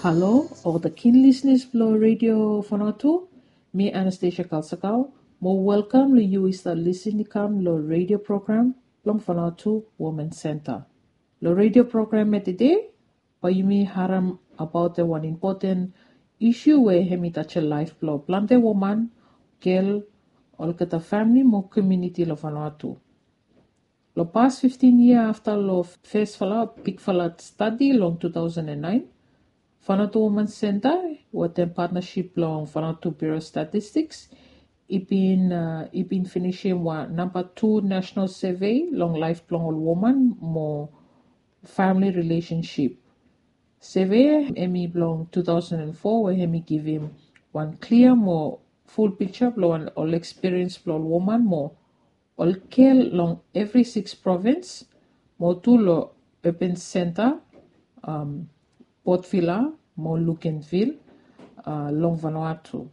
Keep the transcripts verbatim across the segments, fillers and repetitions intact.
Hallo, or the keen listeners below Radio Fonotu. Me Anastasia Kalsakau. Mo welcome you is the listening come lo radio program long Fonotu Women's Center. Lo radio program today, but you may haram about the one important issue where hemi touch a life blow plante woman, girl, all get a family mo community lo Fonotu. Lo past fifteen year after lo first fala big fala study long two thousand nine. Fonotu Women's Center, with in partnership long Fonotu Bureau Statistics, it been uh, it been finishing one number two national survey long lifelong woman more family relationship. Survey Emmy belong two thousand four where Emmy give him one clear more full picture long all experience long woman more all care long every six province more two lo open center um Port Vila, mo Lucanville, uh, Long Vanuatu.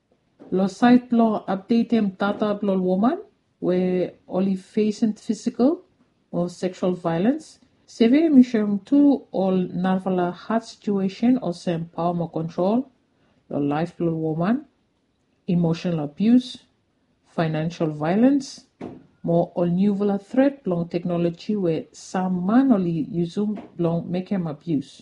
Lo site lo update him data lo woman, where only facing physical or sexual violence. Severe mission to all narvala hard situation or some power mo control, lo life lo woman, emotional abuse, financial violence, more all new threat long technology where some man only use long make him abuse.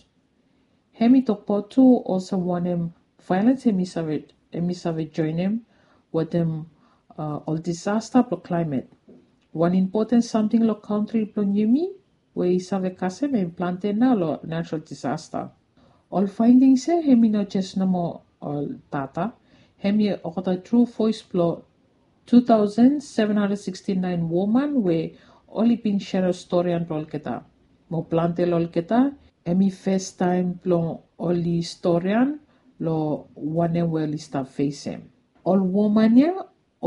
Hemi Tokpotu also want him violence hemi savage hemi savage join him with them uh, all disaster pro climate. One important something lo country pro yumi where he save kasem and plante na lo natural disaster. All findings say hemi not just no more all data. Hemi okota true voice pro two thousand seven hundred sixty-nine woman where only been share a story and roll keta. Mo plante lol keta. Emi first time plong oli historian lo wane well start face him. All woman ya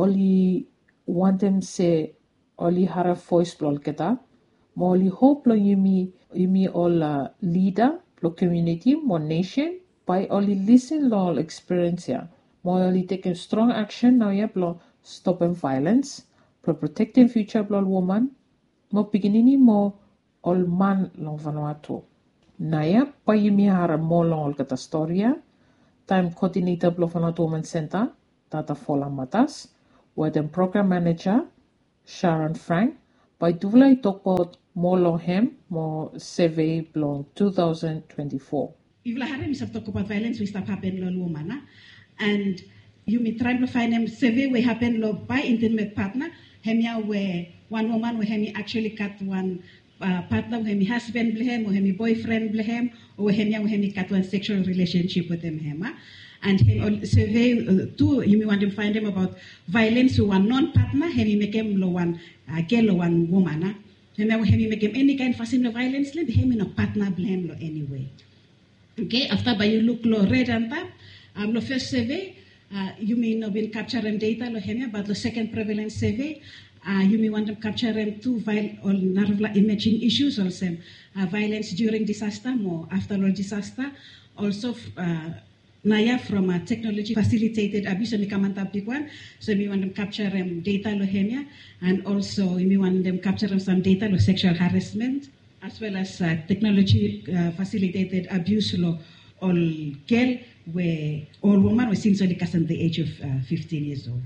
oli want them say oli hara voice plol keta. Mo oli hope lo yumi yumi all uh, leader lo community mo nation by oli listen lo all experience ya. Mo oli taking strong action now ya plo stopping violence, pro protecting future plol woman. Mo beginning mo all man long Vanuatu. Naya, pa yumi hara mo long kata storia, time coordinator blo Fonotu Women's Center, tata fola matas, with the program manager, Sharon Frank, by duvlai talk about mo long hem, mo survey blo two thousand twenty-four. Ivla hara mi sab talk about violence we stop happen lo woman, and you may try to find them survey we happen lo by intimate partner, hemia where one woman we hemi actually cut one Uh, partner with him husband blehem or him boyfriend blehem or him young him got one sexual relationship with him him and him survey uh, two you may want to find him about violence to one non-partner him make him lo one uh, girl or one woman uh. him him make him any kind of no violence let him no partner blehem lo anyway. Okay, after by you look lo red and tap um lo first survey uh, you may not been capturing data lo him but the second prevalence survey Uh, you may want to capture them two viol- or narrow imaging issues also uh, violence during disaster more after all disaster also uh, naya from a technology facilitated abuse and big one so you may want to capture them data lohemia and also you may want them capture them some data lo sexual harassment as well as uh, technology uh, facilitated abuse lo all girl where all woman was since only at the age of uh, fifteen years old.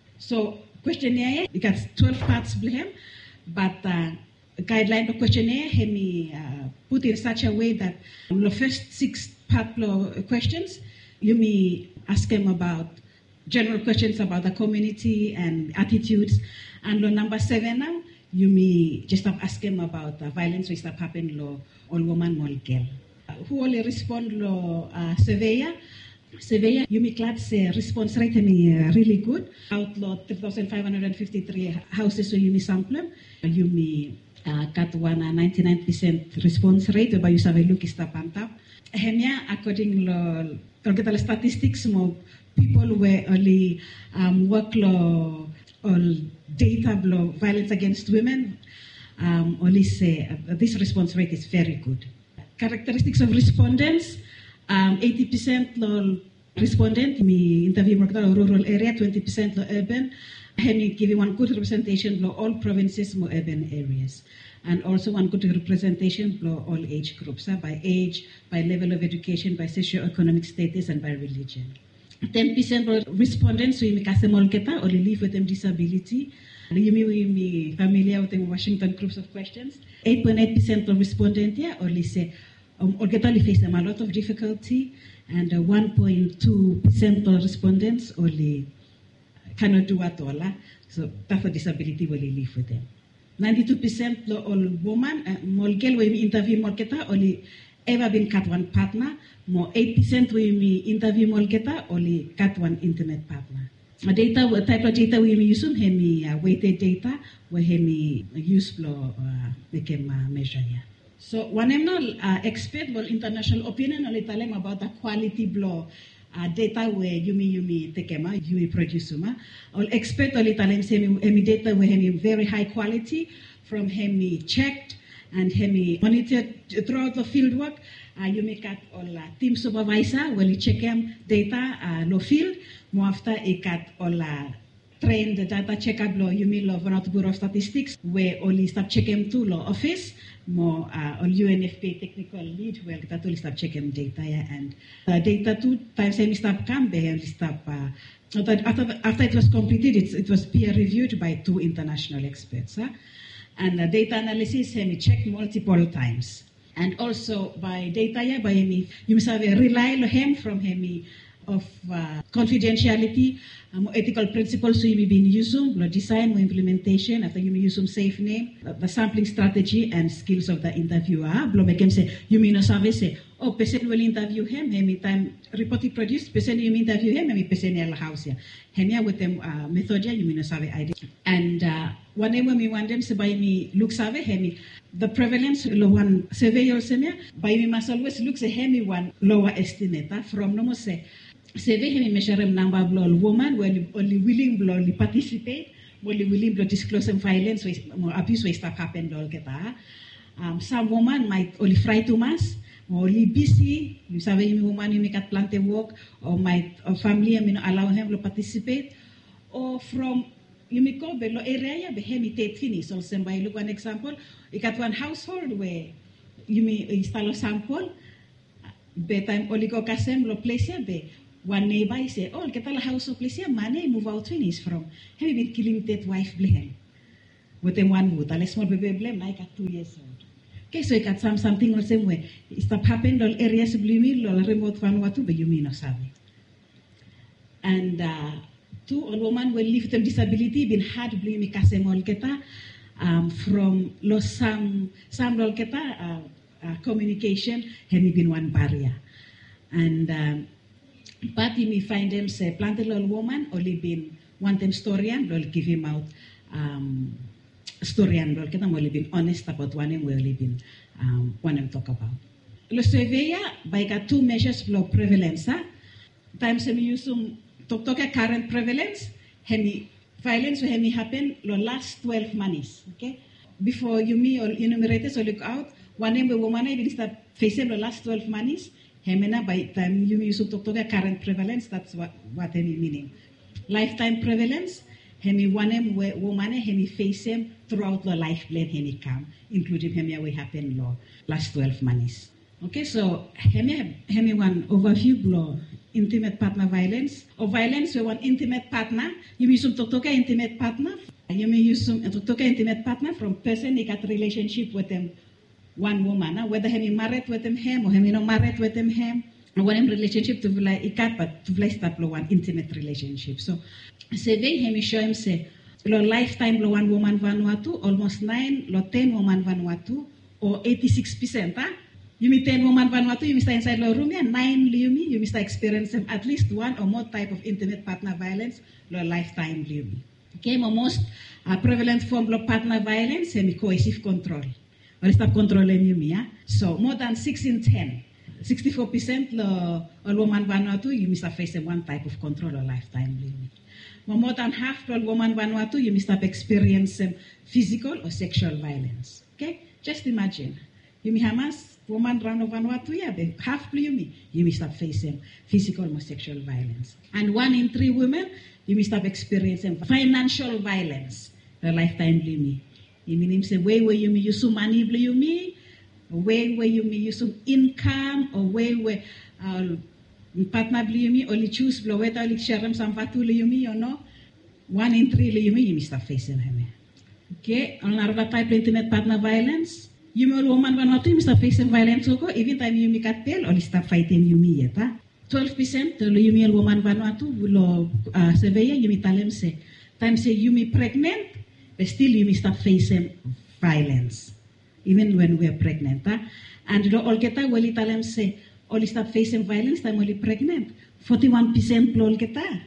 So questionnaire, it got twelve parts blame, but uh, guideline of questionnaire, hemi uh, put in such a way that um, the first six part questions, you may ask them about general questions about the community and attitudes, and the number seven now, you may just ask them about uh, violence which happen lo all woman, all girl. Uh, who only respond lo uh, surveyor. Surveyor, you may glad say response rate me uh, really good. Outlaw three thousand five hundred fifty-three houses so you may sample. You may uh, got one uh, ninety-nine percent response rate by you survey look is tapantap. Hemia according lo to statistics mo people were only um, work lo all data lo violence against women um, only say uh, this response rate is very good. Characteristics of respondents. Um, eighty percent lo respondent, me interview mo rural area, twenty percent lo urban, and you give one good representation lo all provinces mo urban areas. and also one good representation for all age groups, uh, by age, by level of education, by socio-economic status, and by religion. ten percent of respondents who are keta or live with a disability. You may familiar with the Washington groups of questions. eight point eight percent of respondents here only say um, or get only face them a lot of difficulty, and uh, one point two percent of respondents only cannot do at all. Uh, so that's a disability will live with them. ninety-two percent of all women, uh, more girl we interview more keta only ever been cut one partner. More eight percent we interview more keta only cut one intimate partner. Uh, data type of data we use um hemi uh, weighted data we hemi use flow uh, became uh, measure here. So one am not uh, expert but international opinion only tell them about the quality blow uh, data where you me you me take them you me produce ma. All expert only tell them say hemi data we hemi very high quality from hemi checked and hemi monitored throughout the field work. Uh, you make at all uh, team supervisor will check them data uh, no field. More after I got all uh, trained the data checkup law, you mean law Vanuatu Bureau of Statistics, where only stop checking to law office, more uh, all U N F P A technical lead, where that only stop checking data, yeah, and uh, data two times any stop come, they only stop. Uh, after, after it was completed, it, it was peer reviewed by two international experts, huh? And uh, data analysis, we checked multiple times, and also by data, yeah, by me, you must have a rely on him from him. Of uh, confidentiality, um, ethical principles, so you may be in use them, design or implementation, after you may use them safe name, uh, the sampling strategy and skills of the interviewer. Blow make him say, you may not say, oh, person will interview him, hemi time report he produced, person you may interview him, hemi person in the house here. Henia with them uh, method, you may not have idea. And uh, whenever me want them, say by me look survey, hemi the prevalence one survey or senior, by me must always look say hemi one lower estimate from no more say. Survey hemi measure number of women will only willing to participate, only willing to disclose some violence, more abuse will stop happen. Um, some women might only fry too much, or only busy. You say woman you make at plant work, or might or family I mean allow him to participate, or from you may go below area be hemi take finish. Also, by look one example, you got one household where you may install a sample, be time only go kasem lo place here be. One neighbor say, oh, get a house of place here, money move out finish from. Have you been killing that wife blame? With them one wood, a small baby blame, like at two years old. Okay, so you got some something the same way. It stop happened all areas of blame, all remote Vanuatu, but you mean no sabi. And uh, two all woman will live with a disability, been hard blame kasem olketa um from lost some some olketa uh, uh, communication, have been one barrier. And um, but you may find them say planted little woman only been one them story and will give him out um, story and will get them only been honest about one and will only been um, one them talk about. The survey by got two measures for prevalence. Huh? Times we use some talk talk current prevalence, hemi violence will hemi happen the last twelve months. Okay, before you me or enumerate so look out one name woman will start facing the last twelve months. Hemena by time you use to talk to current prevalence, that's what what any meaning. Lifetime prevalence, hemi one em woman hemi face him throughout the life plan hemi come, including hemi we happen law last twelve months. Okay, so hemi hemi one overview law intimate partner violence or violence with one intimate partner. You use to talk to intimate partner. You may use some to talk to intimate partner from person he got relationship with them. One woman, uh, whether he married with him, him or he not married with him, him, or one relationship to like ikat, but to like start one intimate relationship. So, survey him show him say, lo lifetime lo one woman Vanuatu, almost nine, lo ten woman Vanuatu, or eighty-six percent. Ah, you mean ten woman Vanuatu, you stay inside lo room, and nine you mean you stay experiencing at least one or more type of intimate partner violence, lo lifetime you mean. Okay, most uh, prevalent form of partner violence, semi coercive control. Or stop controlling you, yeah? So more than six in ten, sixty-four percent of woman Vanuatu, you must have faced one type of control or lifetime limit. More than half of woman Vanuatu, you must have experienced physical or sexual violence. Okay? Just imagine. You may have woman Vanuatu, yeah, half you me, you must have faced physical or sexual violence. And one in three women, you must have experienced financial violence, the lifetime limit. Iminim se way where you me yusum money blo you me, way where you me yusum income, or way where uh, partner blo you me, or li choose blo weta li sharam sampatu le you me, you know, one in three le you me, you me start facing him. Okay, on our type intimate partner violence, you me woman one or two, you start facing violence oko, even time you me cat tail, or you start fighting you me yet, huh? twelve percent to you me woman Vanuatu will uh, survey you me tell them say time say you me pregnant but still you me start facing violence even when we are pregnant huh? And lo all kita will tell them say all start facing violence time only pregnant forty-one percent lo all kita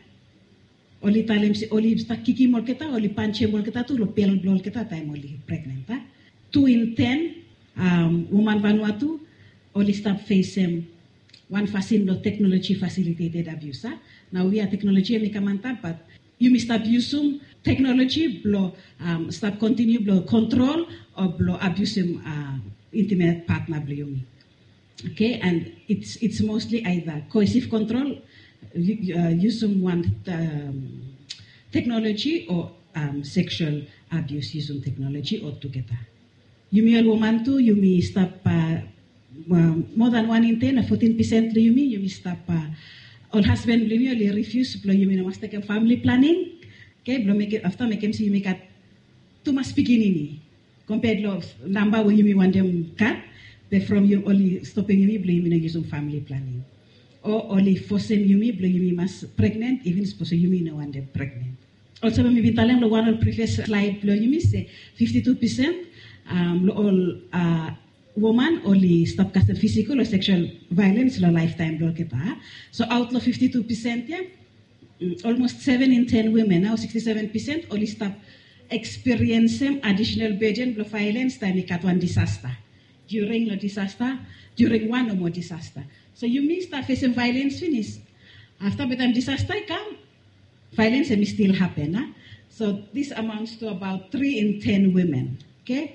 all tell them say all start kicking all kita all punch all kita tu lo pel all kita time only pregnant huh? two in ten um, woman Vanuatu all start facing one facing the technology facilitated abuse. Huh? Now we are technology and kamanta, but you must stop using technology, blow, um, stop continue blow control or blow abusing uh, intimate partner blow. Okay, and it's it's mostly either coercive control, uh, using one um, technology or um, sexual abuse using technology or together. You may woman too, you may stop. Uh, Uh, more than one in ten, fourteen percent you mean you may stop. Uh, all husband believe you, refuse blow you mean must take a family planning. Okay, blow make it after make him see you make it too much beginning. Compared to number where you may want them cut, but from you only stopping you blow you mean using family planning. Or only forcing you me blow you mean must pregnant, even suppose you mean no one them pregnant. Also when we tell them the one on previous slide blow you mean say fifty-two percent um all uh woman only stop casting physical or sexual violence la lifetime blow kita. So out of fifty-two percent yeah, almost seven in ten women now sixty-seven percent only stop experiencing additional burden of violence time kat one disaster. During the disaster, during one or more disaster. So you may start facing violence finish. After the time disaster come, violence may still happen. Huh? So this amounts to about three in ten women. Okay?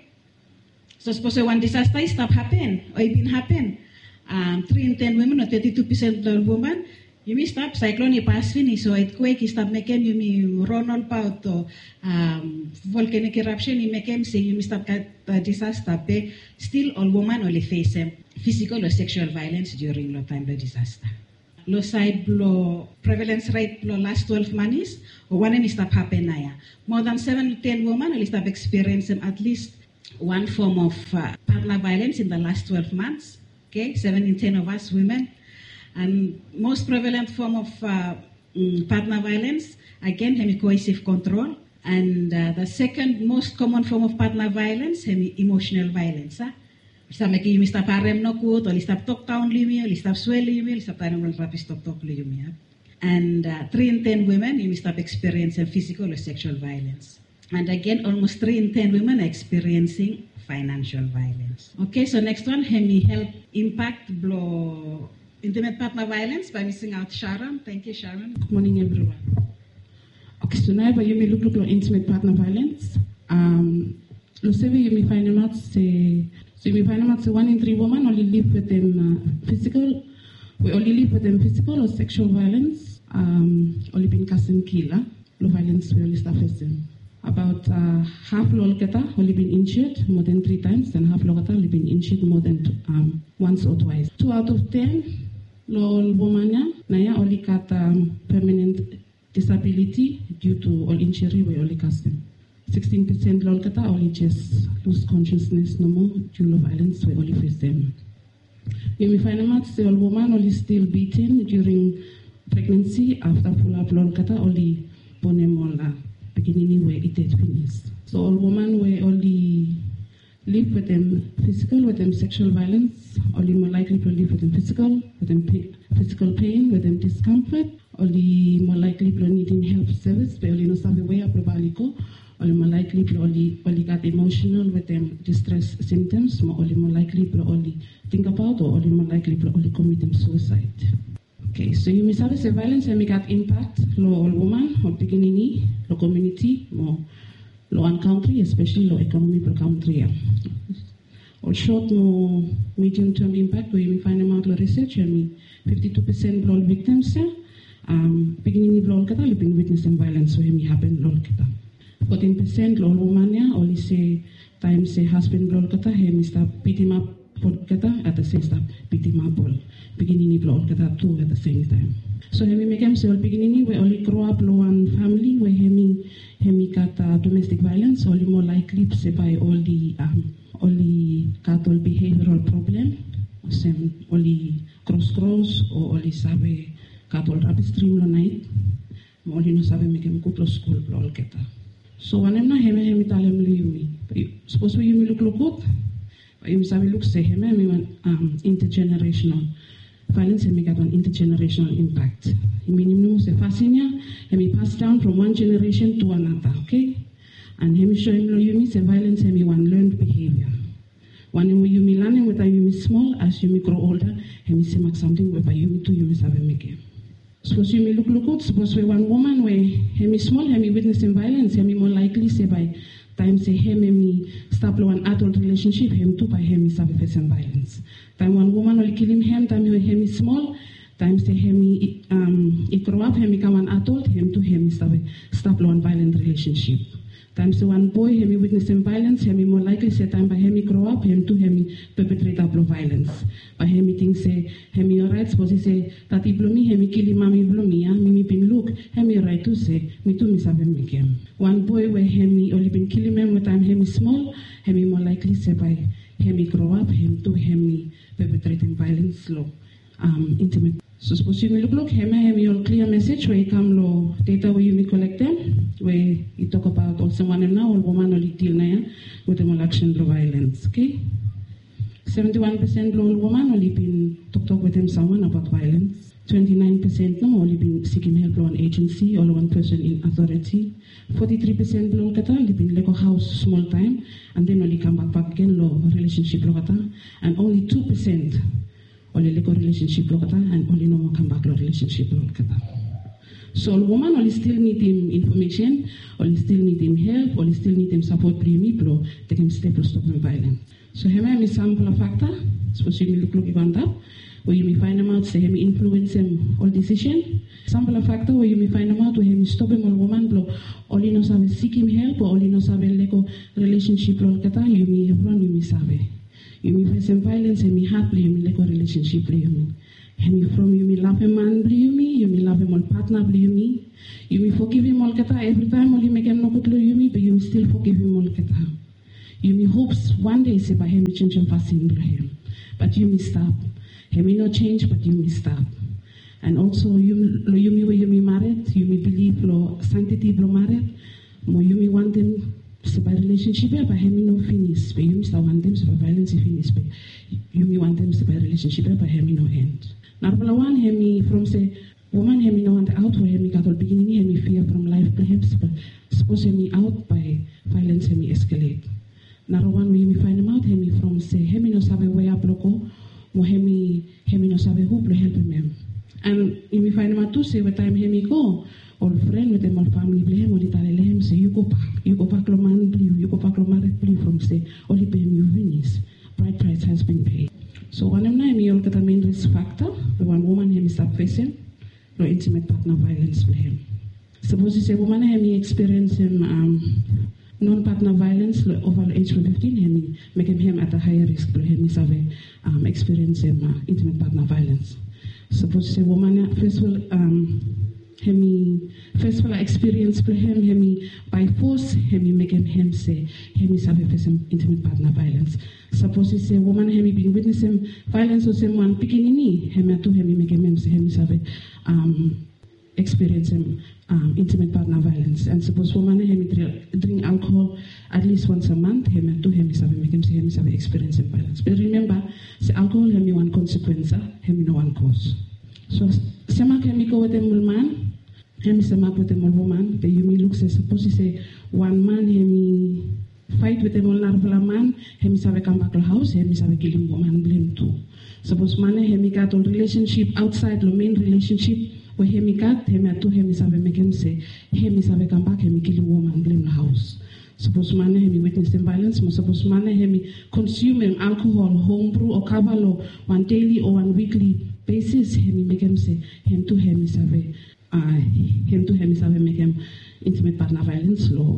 So suppose one disaster stop happen or it didn't happen. Um, three in ten women or thirty-two percent of women, you may stop cyclone pass finish so earthquake stop making you may run all out or um, volcanic eruption you make them say you may stop that uh, disaster but still all women only face um, physical or sexual violence during the time of disaster. Low side blow prevalence rate blow last twelve months or one may stop happen now. More than seven to ten women only stop experiencing at least one form of uh, partner violence in the last twelve months. Okay, seven in ten of us women. And most prevalent form of uh, um, partner violence, again, hemi-coercive control. And uh, the second most common form of partner violence, hemi-emotional violence. Huh? Stop making you stop parem no kut, or stop talk town limi, or stop swell limi, or stop parem no rapid stop talk limi. And uh, three in ten women, you stop experiencing physical or sexual violence. And again, almost three in ten women are experiencing financial violence. Okay, so next one, hemi help impact blow intimate partner violence by missing out Sharon. Thank you, Sharon. Good morning, everyone. Okay, so now you may look at intimate partner violence. Um, lo sevi you may find out say so you may find out say one in three women only live with them uh, physical. We only live with them physical or sexual violence. Um, only been casting killer. Lo violence we only start facing. About uh, half Lolketa only been injured more than three times, and half Lolketa only been injured more than two, um, once or twice. Two out of ten Lol womanya naya only got um, permanent disability due to all injury we only cast them. Sixteen percent Lolketa only just lose consciousness no more due to violence we only face them. You may find out say all woman only still beaten during pregnancy after full up Lolketa only ponemola. Beginning where it had finished. So all women were only live with them physical, with them sexual violence, only more likely to live with them physical, with them pa- physical pain, with them discomfort, only more likely to needing help service, but only no sabe where probaliko, only more likely to only only got emotional with them distress symptoms, more only more likely to only think about or only more likely to only commit them suicide. Okay, so you may have say violence and make that impact low all woman or beginning low community more low one country, especially low economy per country. Or short no medium term impact where you may find them out low research and me fifty-two percent of all victims um beginning low kata living witnessing violence where may happen low kata. fourteen percent lo woman ya only say time say husband lo kata he mister beat him up for kata at the same time beat him up all beginning lo kata too at the same time. So he make him say all beginning we only grow up lo one family where he he kata domestic violence only more likely say by all the um only kata all behavioral problem same only cross cross or only sabe kata all rapid stream lo night only no sabe make him go to school lo kata. So when I'm not heme heme talem yumi. Suppose we yumi look look good. But you sabi look say heme heme one um intergenerational violence heme got an intergenerational impact. I mean you say fascinia heme pass down from one generation to another. Okay, and heme show him lo yumi say violence heme one learned behavior. When you yumi learning with a yumi small as yumi grow older heme say make something with a yumi to yumi sabi make him. Suppose you may look look out, suppose we one woman where hemi small, hemi witnessing violence, hemi more likely say by time say hemi me stop one adult relationship, him too by hemi sabi facing violence. Time one woman will kill him him, time hemi small, time say hemi um it grow up, hemi come an adult, him too hemi sabi stop one violent relationship. Time say one boy hemi witnessing violence, hemi more likely say time by hemi grow up, him too hemi perpetrate up violence. By hemi think say hemi alright, suppose he say that he blow me, hemi kill him, mami blow me, and mimi pin look, hemi right to say me too me sabe make him. One boy where hemi only been killing him with time hemi small, hemi more likely say by hemi grow up, him too hemi perpetrating violence slow, um intimate. So suppose you look look hemi hemi all clear message where you come lo data where you may collect them, where you talk about also one and now all woman only deal na with the action of violence, okay? seventy-one percent all woman only been talk talk with them someone about violence. twenty-nine percent no only been seeking help on agency or one person in authority. forty-three percent all kata only been like a house small time and then only come back back again lo relationship lo kata, and only two percent only like a relationship lo kata and only no more come back lo relationship lo kata. So a woman only still need him information, only still need him help, only still need him support pre-me blow, take him step to stop him violence. So here may sample a factor, suppose you may look look on that, where you may find them out, say him influence him all decision. Sample a factor where you may find them out, where him stop him all woman blow, all you know sabe seek him help, or all you know sabe leko relationship lo kata, you may run, you may sabe. You may face him violence, you may happily, you may leko relationship you may. And from you may love a man, you me, you may love him all partner, you me. You may forgive him all kata every time only make him no good you me, but you may still forgive him all kata. You may hopes one day say by him change him fasting him, but you may stop. He may not change, but you may stop. And also you you may you may married, you may believe lo sanctity lo married, more you may want them say by relationship, but him no finish, but you may still want them say by violence finish, but you may want them say by relationship, but him no end. Narvala one hemi from say woman hemi no want out for hemi got all beginning hemi fear from life perhaps, but suppose hemi out by violence hemi escalate. Naro one we find him out hemi from say hemi no sabe way up loco, mo hemi hemi no sabe who help him. And we find him out too say what time hemi go, all friend with them all family blame or itale him say you go back, you go back lo man blue, you go back lo married blue from say only pay me you finish. Bride price has been paid. So one of them you get a main risk factor, the one woman him start facing, no intimate partner violence for him. Suppose you say woman him experience him um non-partner violence over age fifteen, him make him, him at a higher risk for him is um experience him uh, intimate partner violence. Suppose you say woman first of all um him first of all experience for him him by force him make him him say him is have facing intimate partner violence. Suppose you say woman him been witnessing violence or someone picking in knee him to him make him say him is have um experience him um, intimate partner violence. And suppose woman him drink alcohol at least once a month, him to him is have make him say him is have experience violence. But remember, say alcohol him one consequence, him no one cause. So sema him go with a man, him is a map with a woman, but you may look say suppose you say one man him fight with a vulnerable man, him is have a come back to house, him is have a killing woman blame too. Suppose man him got on relationship outside the main relationship where him got him to him is have make him say him is have a come back him kill woman blame the house. Suppose man him witnessing violence, suppose man him consuming alcohol, homebrew or cabalo one daily or one weekly basis, him make him say him to him is have a uh, him to him is have make him intimate partner violence law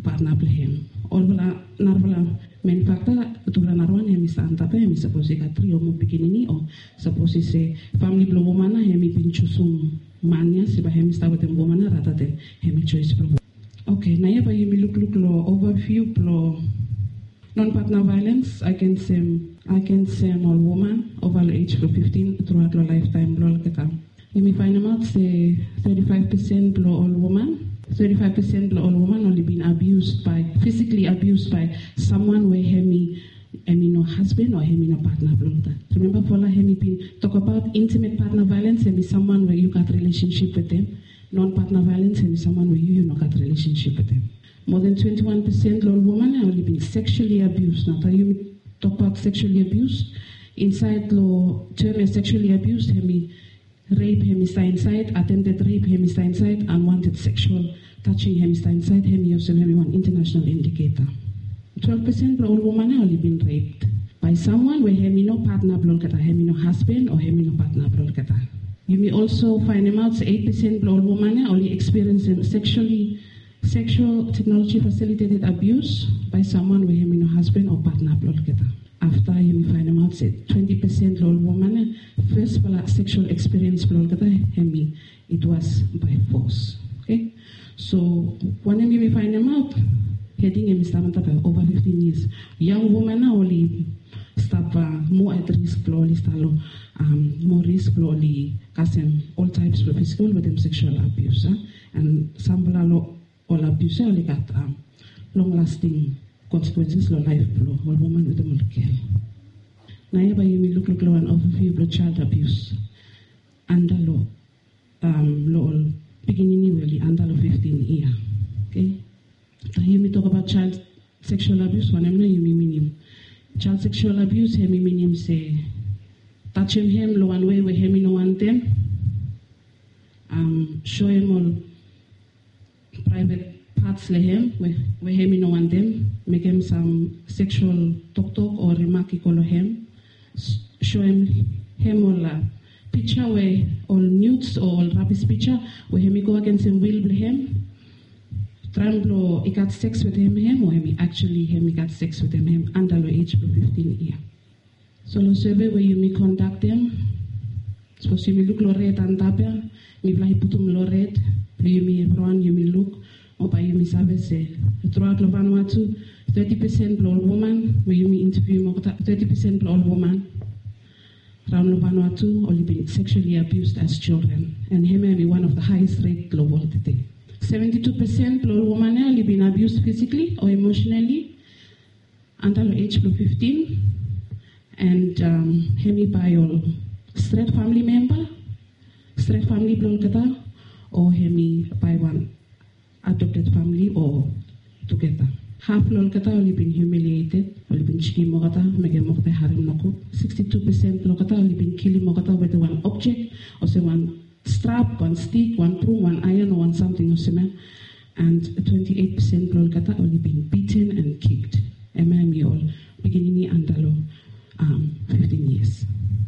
partner blehem. All bala narvala main factor tula narwan hemi sa antape hemi suppose ka trio mo pikinini o suppose se family blo womana hemi pinchusum mania se ba hemi sta with womana rata de hemi choice blo. Okay, na ya ba hemi look look lo overview blo non-partner violence against um, against um, all women over the age of fifteen throughout their lifetime. You may find out say thirty-five percent below all women, thirty-five percent below all women only been abused by, physically abused by someone where hemi, hemi no husband or hemi no partner. Remember, for hemi been talk about intimate partner violence, hemi someone where you got relationship with them. Non-partner violence, hemi someone where you, you no got relationship with them. More than twenty-one percent of women have only been sexually abused. Now, you talk about sexually abused. Inside law term is sexually abused, hemi rape, hemi inside, attempted rape, hemi inside, unwanted sexual touching, hemi inside, hemi also hemi one international indicator. twelve percent of all women have only been raped by someone where hemi no partner blolkata, hemi no husband or hemi no partner blolkata. You may also find them out, eight percent of all women only experience sexually Sexual technology facilitated abuse by someone with him no husband or partner. After you may find them out, say twenty percent of all women first sexual experience hemi, it was by force. Okay, so when you may find them out, heading him is over fifteen years. Young women are only stop uh, more at risk, probably um, more risk, probably casting all types of physical with them sexual abuse, huh? And some all abuse only got um, long-lasting consequences for life below all woman with the multiple. Now, you may look like an overview of child abuse under law, um, law beginning really under law fifteen year. Okay, now you may talk about child sexual abuse. One you may mean child sexual abuse. He may mean say touch him him lo one way where he no want them. Um, show him all private parts le him where where him no want them, make him some sexual talk talk or remark call him, show him him all a picture where all nudes or all rubbish picture where him go against him will be him, try he got sex with him him or him actually him he got sex with him him under the age of fifteen year. So the survey where you may conduct them, suppose you may look loret and tapia, me vlahi putum loret. You may everyone you may look, or by you may service throughout Vanuatu, thirty percent all women, where you may interview thirty percent all women around Vanuatu only been sexually abused as children, and he may be one of the highest rate global today. seventy-two percent all women have only been abused physically or emotionally under the age of fifteen, and um, he by all straight family member, straight family blolkata, or hemi by one adopted family or together. Half lolkata only been humiliated, only been chiki mogata, mege mokte harim noko. Sixty-two percent lolkata only been killing mogata with one object, or say one strap, one stick, one broom, one iron, or one something or similar. And twenty-eight percent lolkata only been beaten and kicked. M M E all beginning under law um fifteen years.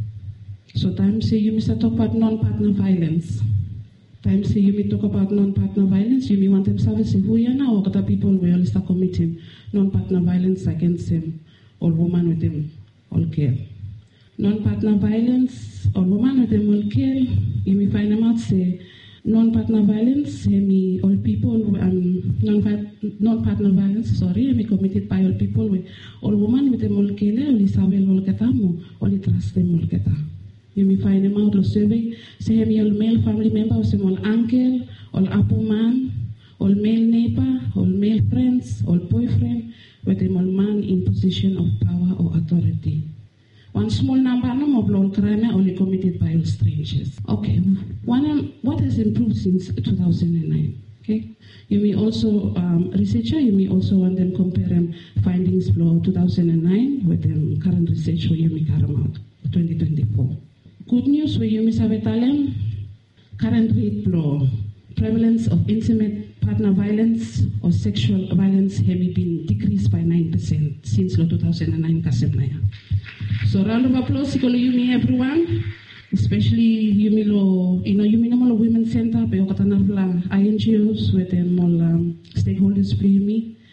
So time say you must talk about non-partner violence. Time say you may talk about non-partner violence, you may want them to say who you know, or other people will always start committing non-partner violence against them, or woman with them, all care. Non-partner violence, or woman with them, all care, you may find them out say non-partner violence, me all people, um, non-partner violence, sorry, me committed by all people, with all woman with them, all care, all isabel, all ketamu, all trust them, all keta. You may find them out of survey, say him all male family member, or some all uncle, all apple man, all male neighbor, all male friends, all boyfriend, with them all man in position of power or authority. One small number of all crime only committed by all strangers. Okay, one what has improved since two thousand nine? Okay, you may also um, researcher, you may also want them compare them findings for two thousand nine with them current research where you may carry out twenty twenty-four. Good news where you may have Italian current rate for prevalence of intimate partner violence or sexual violence have been decreased by nine percent since two thousand nine. So round of applause to you me everyone, especially you me lo you know you me women center, pero katanarla I N G Os with them all um, stakeholders for you me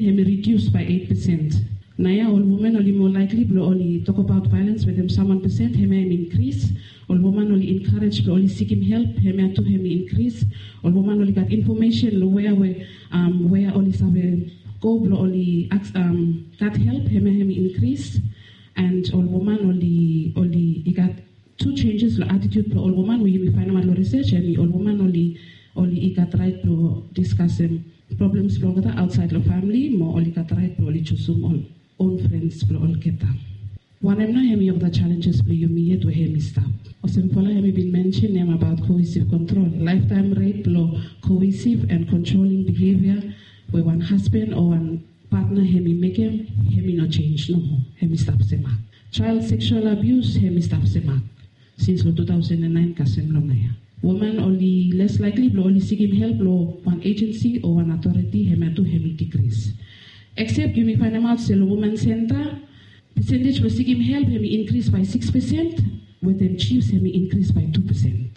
hemi reduced by eight percent. Naya, all women only more likely will only talk about violence with them some one percent, hemi increase. All women only encourage will only seeking help, hemi to hemi increase. All women only got information where where um where only sabe go will only ask um got help, hemi hemi increase. And all women only only he got two changes the attitude for all women we will find out research and all women only only he got right to discuss um, problems outside the family, more only got right to only choose all own friends for all keta. One of the of the challenges for you me to hear me stop. Osem Fola have been mentioned about cohesive control, lifetime rate law, cohesive and controlling behavior where one husband or one partner hemi make him, hemi no change no more, hemi stop sema. Child sexual abuse, hemi stop sema. Since two thousand nine kasem lo naya. Women only less likely to only seeking help law one agency or one authority hemi to hemi decrease. Except you may find them out the woman center, percentage for seeking help hemi increase by six percent, with them chiefs hemi increase by two percent.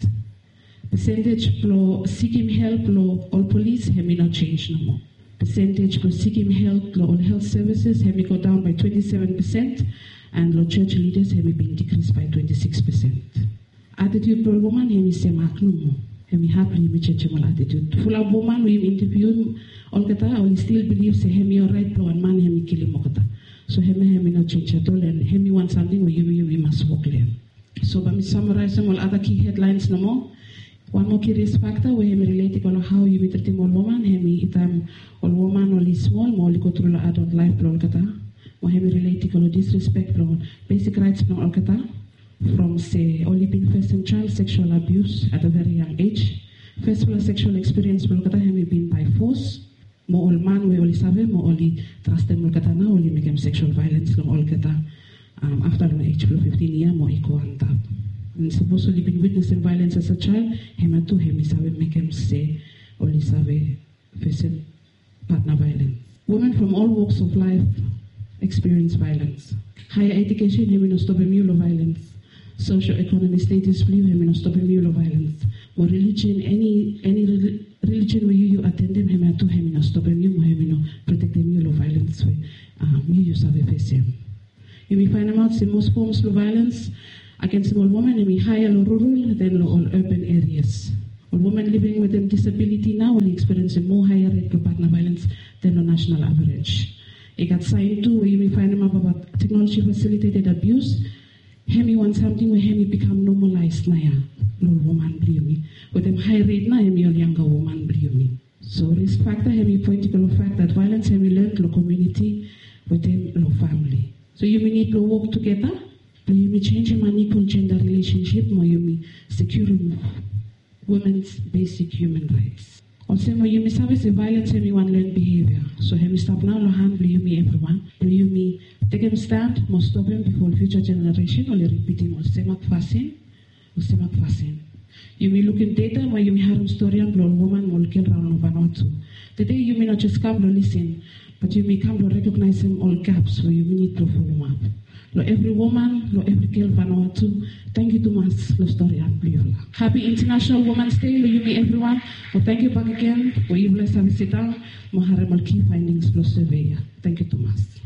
Percentage for seeking help law all police hemi not change no more. Percentage for seeking help law all health services hemi go down by twenty-seven percent, and law church leaders hemi been decreased by twenty-six percent. Attitude for woman hemi se mak no more. Hemi happily me church attitude. Full of woman we interview all kata only still believe say hemi alright for one man hemi kill him kata. So hemi hemi not change at all and hemi want something where you you must walk learn. So let me summarize some all other key headlines no more. One more key risk factor where hemi related on how you treat all woman hemi itam all woman only small more go through the adult life all kata. More hemi related on disrespect for basic rights no all kata. From say only being first and child sexual abuse at a very young age. First plus sexual experience will kata hemi been by force. Mo all man we only save mo only trust them will kata na only make him sexual violence long all kata um, after the age of fifteen year mo iko on top. And supposedly been witnessing violence as a child, hema to hemi save make him say only save face partner violence. Women from all walks of life experience violence. Higher education hemi no stop hemi violence. Socio-economic status believe him in stop him violence. More religion, any any religion where you, you attend him, him to him in stop him, him in protect him of violence. Um, you use have a face him. You may find them out in most forms of violence against small women, you may higher or rural than all urban areas. All women living with them disability now will experience a more higher rate of partner violence than the national average. It got signed too, where you may find them up about technology facilitated abuse. Hemi want something where hemi become normalized na ya. No woman believe me. With them high rate na hemi all younger woman believe me. So risk factor hemi point to the fact that violence hemi learned lo community with them lo family. So you may need to work together. You may change an unequal gender relationship. More you may secure women's basic human rights. Also, you may service the violence hemi one learned behavior. So hemi stop now lo handle you me everyone. You may take him stand, must stop him before future generation, or repeat him, or semak fasin, or semak fasin. You may look in data where you may have a story and blow woman will kill round over or two. Today you may not just come to listen, but you may come to recognize him all gaps where you need to follow up. Lo every woman, lo every girl van or two. Thank you too much, lo story and blue. Happy International Women's Day, lo you may everyone. Well, thank you back again. For you bless and sit down. Moharem al key findings plus surveyor. Thank you too much.